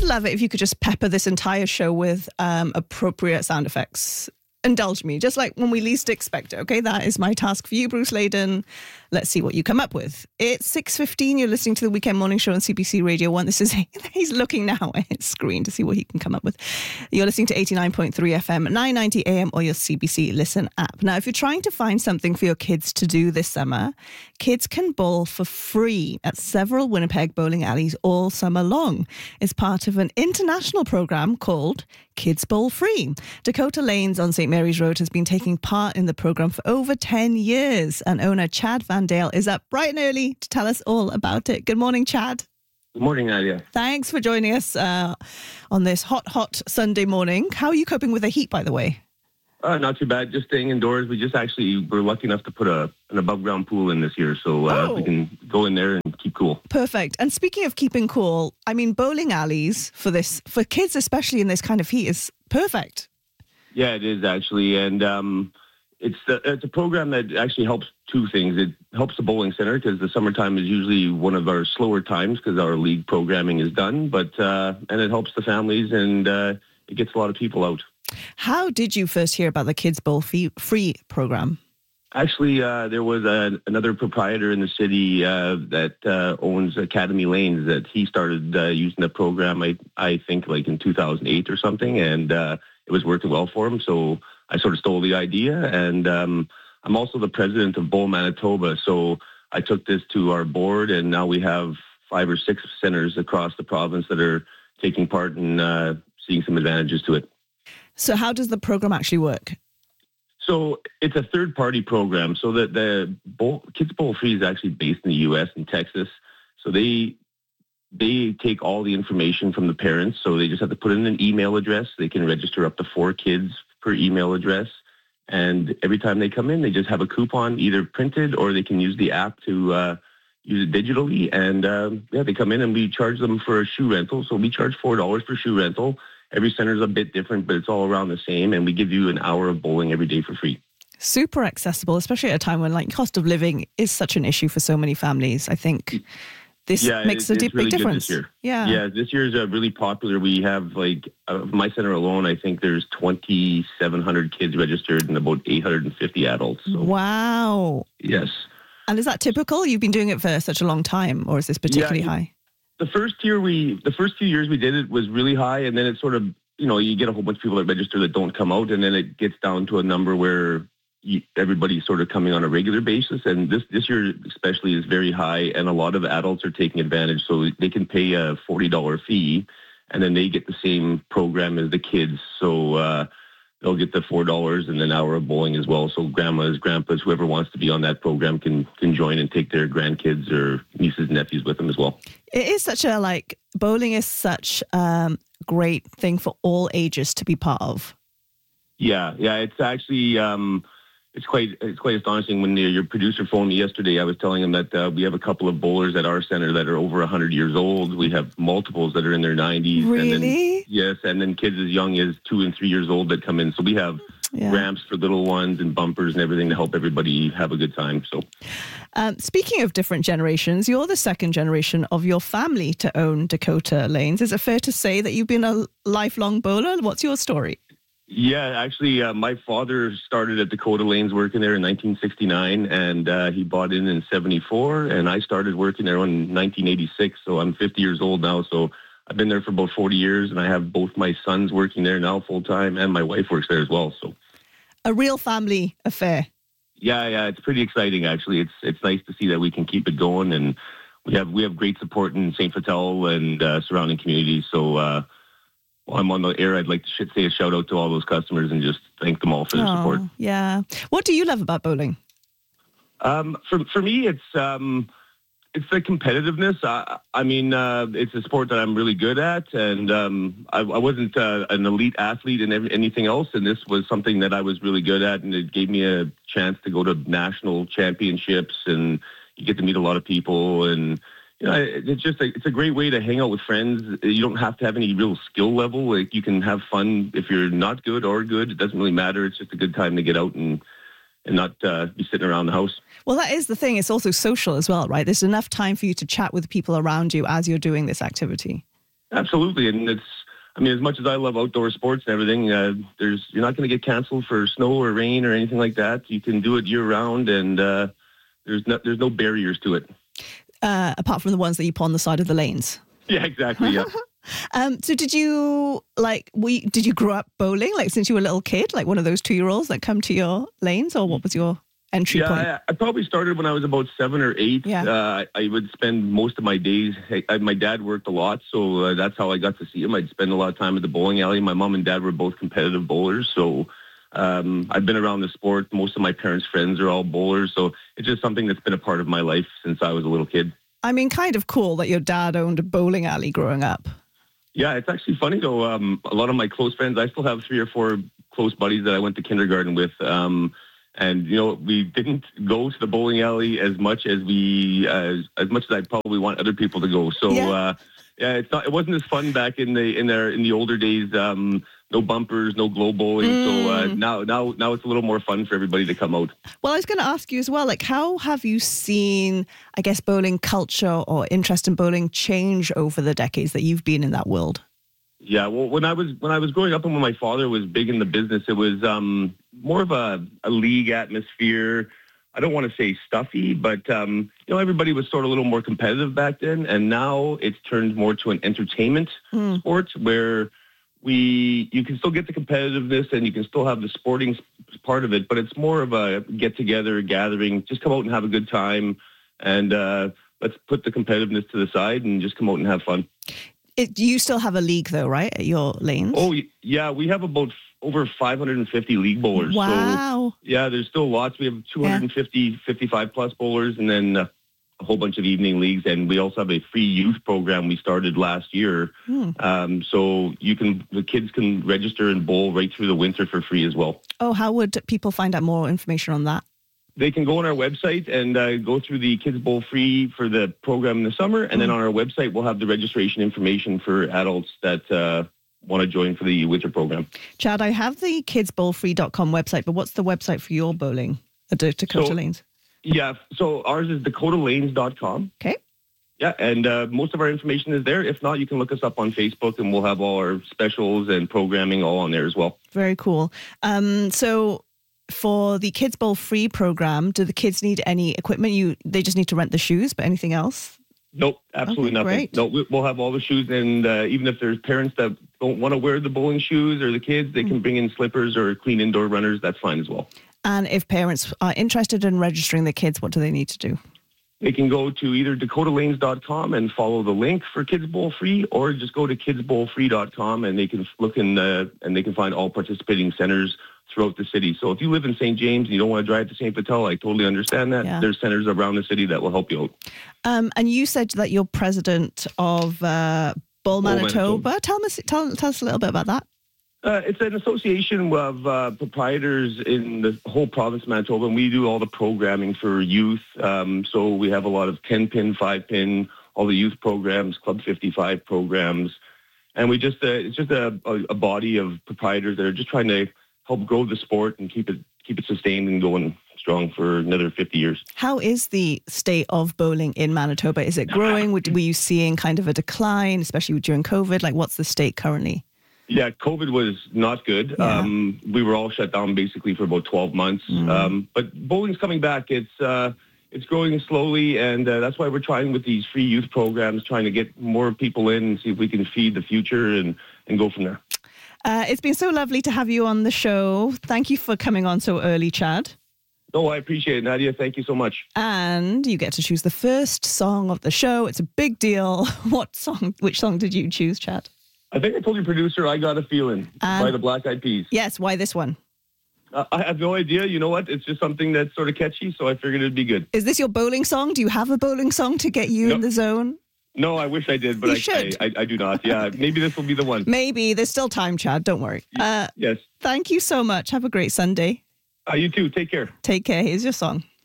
love it if you could just pepper this entire show with appropriate sound effects. Indulge me, just like when we least expect it. Okay, that is my task for you, Bruce Layden. Let's see what you come up with. It's 6:15. You're listening to the Weekend Morning Show on CBC Radio 1. He's looking now at his screen to see what he can come up with. You're listening to 89.3 FM, 990 AM, or your CBC Listen app. Now, if you're trying to find something for your kids to do this summer, kids can bowl for free at several Winnipeg bowling alleys all summer long. It's part of an international program called Kids Bowl Free. Dakota Lanes on St. Mary's Road has been taking part in the program for over 10 years, and owner Chad Van Dale is up bright and early to tell us all about it. Good morning, Chad. Good morning, Nadia. Thanks for joining us on this hot Sunday morning. How are you coping with the heat, by the way? Not too bad. Just staying indoors. We're lucky enough to put an above-ground pool in this year, so we can go in there and keep cool. Perfect. And speaking of keeping cool, I mean, bowling alleys for kids, especially in this kind of heat, is perfect. Yeah, it is actually, and it's a program that actually helps two things. It helps the bowling center because the summertime is usually one of our slower times because our league programming is done, and it helps the families and it gets a lot of people out. How did you first hear about the Kids Bowl Free program? Actually, there was another proprietor in the city that owns Academy Lanes that he started using the program, I think, like in 2008 or something, and it was working well for him. So I sort of stole the idea, and I'm also the president of Bowl Manitoba. So I took this to our board, and now we have 5 or 6 centers across the province that are taking part and seeing some advantages to it. So how does the program actually work? So it's a third-party program. So the Kids Bowl Free is actually based in the U.S. in Texas. So they take all the information from the parents. So they just have to put in an email address. They can register up to 4 kids per email address. And every time they come in, they just have a coupon either printed or they can use the app to use it digitally. And they come in and we charge them for a shoe rental. So we charge $4 for shoe rental. Every center is a bit different, but it's all around the same. And we give you an hour of bowling every day for free. Super accessible, especially at a time when cost of living is such an issue for so many families. I think this makes a big difference. This year. Yeah, this year is really popular. We have my center alone, I think there's 2,700 kids registered and about 850 adults. So. Wow. Yes. And is that typical? You've been doing it for such a long time, or is this particularly high? The first few years we did it was really high, and then it sort of, you get a whole bunch of people that register that don't come out, and then it gets down to a number where everybody's sort of coming on a regular basis. And this year especially is very high, and a lot of adults are taking advantage. So they can pay a $40 fee, and then they get the same program as the kids. So they'll get the $4 and an hour of bowling as well. So grandmas, grandpas, whoever wants to be on that program can join and take their grandkids or nieces and nephews with them as well. It is such bowling is such a great thing for all ages to be part of. Yeah. It's actually, it's quite astonishing. When your producer phoned me yesterday, I was telling him that we have a couple of bowlers at our center that are over 100 years old. We have multiples that are in their 90s. Really? And then kids as young as 2 and 3 years old that come in. So we have ramps for little ones and bumpers and everything to help everybody have a good time. So, speaking of different generations, you're the second generation of your family to own Dakota Lanes. Is it fair to say that you've been a lifelong bowler? What's your story? Yeah, actually, my father started at Dakota Lanes working there in 1969, and he bought in 74, and I started working there in 1986, so I'm 50 years old now, so I've been there for about 40 years, and I have both my sons working there now full-time, and my wife works there as well. So, a real family affair. Yeah, it's pretty exciting, actually. It's nice to see that we can keep it going, and we have great support in St. Vital and surrounding communities, so... While I'm on the air, I'd like to say a shout out to all those customers and just thank them all for their support. Yeah. What do you love about bowling? For me, it's the competitiveness. I mean, it's a sport that I'm really good at, and I wasn't an elite athlete in anything else, and this was something that I was really good at, and it gave me a chance to go to national championships, and you get to meet a lot of people, and it's a great way to hang out with friends. You don't have to have any real skill level. You can have fun if you're not good or good. It doesn't really matter. It's just a good time to get out and not be sitting around the house. Well, that is the thing. It's also social as well, right? There's enough time for you to chat with people around you as you're doing this activity. Absolutely, and as much as I love outdoor sports and everything, you're not going to get canceled for snow or rain or anything like that. You can do it year round, and there's no barriers to it. Apart from the ones that you put on the side of the lanes. Yeah, exactly. Yeah. So did you grow up bowling, like since you were a little kid, like one of those 2-year-olds that come to your lanes, or what was your entry point? Yeah, I probably started when I was about 7 or 8. Yeah. I would spend most of my days. My dad worked a lot, so that's how I got to see him. I'd spend a lot of time at the bowling alley. My mom and dad were both competitive bowlers, so I've been around the sport. Most of my parents' friends are all bowlers, so it's just something that's been a part of my life since I was a little kid. I mean, kind of cool that your dad owned a bowling alley growing up. Yeah, it's actually funny though. A lot of my close friends, I still have 3 or 4 close buddies that I went to kindergarten with. And we didn't go to the bowling alley as much as I probably want other people to go. So it wasn't as fun back in the older days. No bumpers, no glow bowling. So now it's a little more fun for everybody to come out. Well, I was going to ask you as well, like, how have you seen, I guess, bowling culture or interest in bowling change over the decades that you've been in that world? Yeah, well, when I was growing up and when my father was big in the business, it was more of a league atmosphere. I don't want to say stuffy, but everybody was sort of a little more competitive back then, and now it's turned more to an entertainment sport where you can still get the competitiveness and you can still have the sporting part of it, but it's more of a get-together, gathering, just come out and have a good time, and let's put the competitiveness to the side and just come out and have fun. You still have a league, though, right, at your lanes? Oh, yeah. We have about over 550 league bowlers. Wow. So, yeah, there's still lots. We have 250, 55-plus bowlers, and then a whole bunch of evening leagues. And we also have a free youth program we started last year. So the kids can register and bowl right through the winter for free as well. Oh, how would people find out more information on that? They can go on our website and go through the Kids Bowl Free for the program in the summer. And then on our website, we'll have the registration information for adults that want to join for the winter program. Chad, I have the kidsbowlfree.com website, but what's the website for your bowling at Dakota Lanes? Yeah, so ours is dakotalanes.com. Okay. Yeah, and most of our information is there. If not, you can look us up on Facebook, and we'll have all our specials and programming all on there as well. Very cool. So for the Kids Bowl Free program, do the kids need any equipment? They just need to rent the shoes, but anything else? Nope, absolutely nothing. Great. No, we'll have all the shoes, and even if there's parents that don't want to wear the bowling shoes or the kids, they can bring in slippers or clean indoor runners. That's fine as well. And if parents are interested in registering the kids, what do they need to do? They can go to either dakotalanes.com and follow the link for Kids Bowl Free, or just go to kidsbowlfree.com and they can look in and they can find all participating centers throughout the city. So if you live in St. James and you don't want to drive to St. Vital, I totally understand that. Yeah. There's centers around the city that will help you out. And you said that you're president of Bowl Manitoba. Tell us a little bit about that. It's an association of proprietors in the whole province of Manitoba, and we do all the programming for youth. So we have a lot of 10-pin, 5-pin, all the youth programs, Club 55 programs. And we just it's just a body of proprietors that are just trying to help grow the sport and keep it sustained and going strong for another 50 years. How is the state of bowling in Manitoba? Is it growing? Were you seeing kind of a decline, especially during COVID? Like, what's the state currently? Yeah, COVID was not good. Yeah. We were all shut down basically for about 12 months. But bowling's coming back. It's growing slowly, and that's why we're trying with these free youth programs, trying to get more people in and see if we can feed the future and go from there. It's been so lovely to have you on the show. Thank you for coming on so early, Chad. No, I appreciate it, Nadia. Thank you so much. And you get to choose the first song of the show. It's a big deal. Which song did you choose, Chad? I think I told your producer I Got a Feeling by the Black Eyed Peas. Yes, why this one? I have no idea. You know what? It's just something that's sort of catchy, so I figured it'd be good. Is this your bowling song? Do you have a bowling song to get you in the zone? No, I wish I did, but I do not. Yeah, maybe this will be the one. Maybe. There's still time, Chad. Don't worry. Yes. Thank you so much. Have a great Sunday. You too. Take care. Take care. Here's your song.